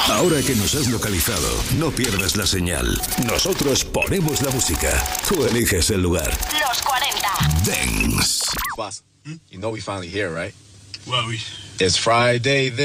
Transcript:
Ahora que nos has localizado, no pierdas la señal. Nosotros ponemos la música. Tú eliges el lugar. Los 40. Dance. Boss, you know we finally here, right? Well, It's Friday.